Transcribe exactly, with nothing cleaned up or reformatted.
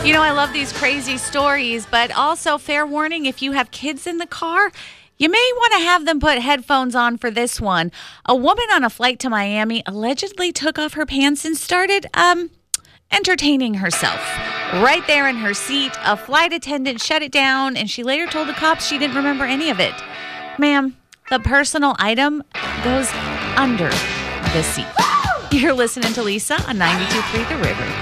You know, I love these crazy stories, but also fair warning, if you have kids in the car, you may want to have them put headphones on for this one. A woman on a flight to Miami allegedly took off her pants and started um, entertaining herself. Right there in her seat, a flight attendant shut it down, and she later told the cops she didn't remember any of it. Ma'am, the personal item goes under the seat. You're listening to Lisa on ninety-two point three The River.